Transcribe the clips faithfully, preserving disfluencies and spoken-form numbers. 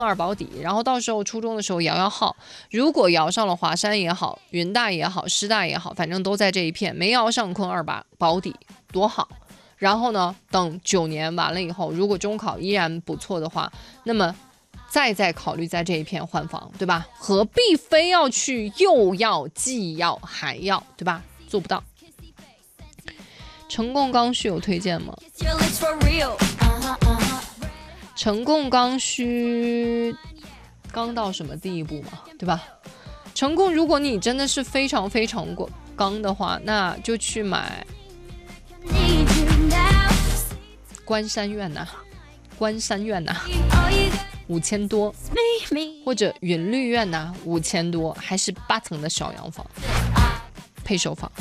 二保底，然后到时候初中的时候摇摇号，如果摇上了华山也好，云大也好，师大也好，反正都在这一片，没摇上昆二把保底多好。然后呢，等九年完了以后，如果中考依然不错的话，那么再再考虑在这一片换房，对吧？何必非要去又要既要还要，对吧？做不到。成贡刚需有推荐吗？成贡刚需刚到什么地步嘛，对吧？成贡如果你真的是非常非常刚的话，那就去买关山院呐、啊，关山院呐、啊，五千多，或者云绿院呐、啊，五千多，还是八层的小洋房，配售房。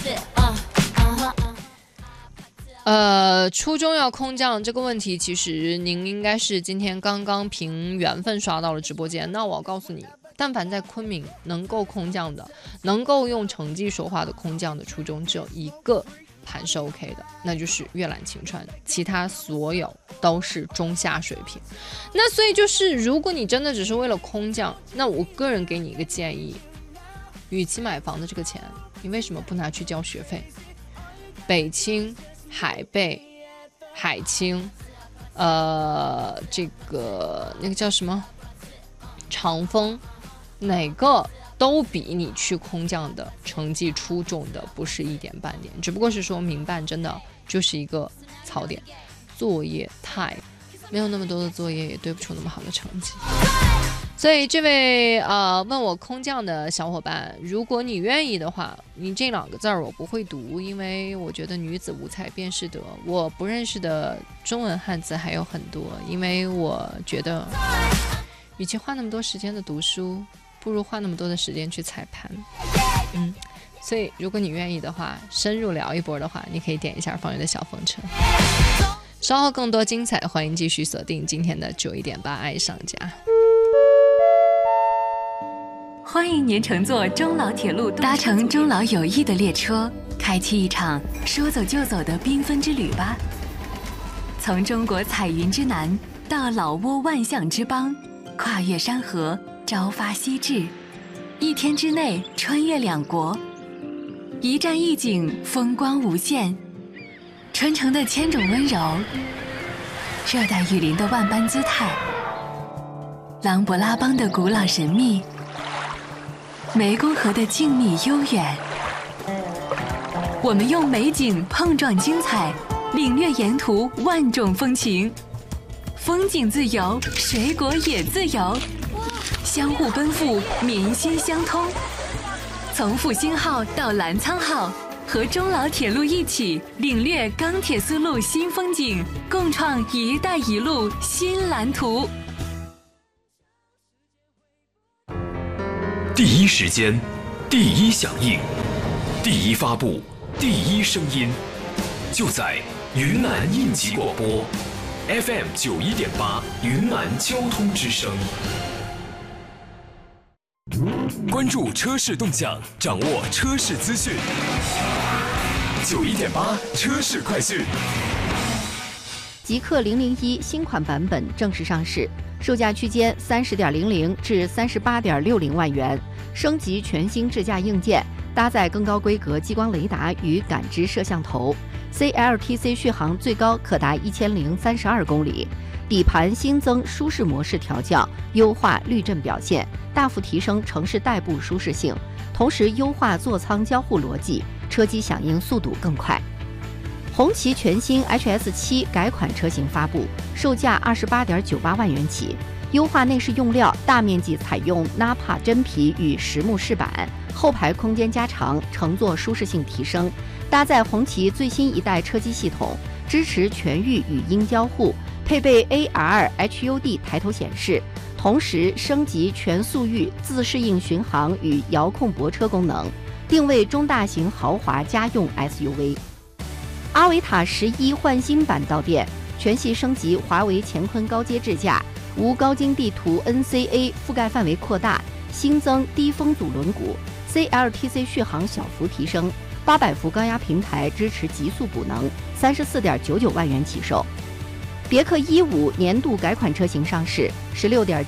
呃，初中要空降这个问题，其实您应该是今天刚刚凭缘分刷到了直播间。那我要告诉你，但凡在昆明能够空降的，能够用成绩说话的空降的初中，只有一个盘是 OK 的，那就是阅览晴川，其他所有都是中下水平。那所以就是，如果你真的只是为了空降，那我个人给你一个建议，与其买房的这个钱，你为什么不拿去交学费？北清、海贝、海清，呃，这个那个叫什么长风，哪个都比你去空降的成绩出众的不是一点半点，只不过是说民办真的就是一个槽点，作业太没有那么多的作业，也对不出那么好的成绩。所以这位呃问我空降的小伙伴，如果你愿意的话，你这两个字儿我不会读，因为我觉得女子无才便是德，我不认识的中文汉字还有很多，因为我觉得与其花那么多时间的读书，不如花那么多的时间去彩盘。嗯，所以如果你愿意的话，深入聊一波的话，你可以点一下方圆的小风车。稍后更多精彩，欢迎继续锁定今天的九一点八爱上家。 欢迎您乘坐中老铁路，搭乘中老友谊的列车，开启一场说走就走的缤纷之旅吧。从中国彩云之南到老挝万象之邦，跨越山河，朝发夕至，一天之内穿越两国，一站一景，风光无限。传承的千种温柔，热带雨林的万般姿态，琅勃拉邦的古老神秘，湄公河的静谧悠远。我们用美景碰撞精彩，领略沿途万种风情。风景自由，水果也自由，相互奔赴，民心相通。从复兴号到澜沧号，和中老铁路一起领略钢铁丝路新风景，共创“一带一路”新蓝图。 第一时间，第一响应，第一发布，第一声音，就在云南应急广播 F M 九一点八云南交通之声。关注车市动向，掌握车市资讯。九一点八车市快讯。 极氪零零一新款版本正式上市，售价区间三十点零零至三十八点六零万元，升级全新智驾硬件，搭载更高规格激光雷达与感知摄像头 ，C L T C 续航最高可达一千零三十二公里。底盘新增舒适模式调教，优化滤震表现，大幅提升城市代步舒适性，同时优化座舱交互逻辑，车机响应速度更快。红旗全新 H S 七 改款车型发布，售价二十八点九八万元起，优化内饰用料，大面积采用 Nappa 真皮与实木饰板，后排空间加长，乘坐舒适性提升，搭载红旗最新一代车机系统，支持全域语音交互，配备 A R H U D 抬头显示，同时升级全速域自适应巡航与遥控泊车功能，定位中大型豪华家用 S U V。阿维塔十一焕新版到店，全系升级华为乾坤高阶智驾，无高精地图 N C A 覆盖范围扩大，新增低风阻轮毂 ，C L T C 续航小幅提升，八百伏高压平台支持极速补能，三十四点九九万元起售。别克一五年度改款车型上市，十六点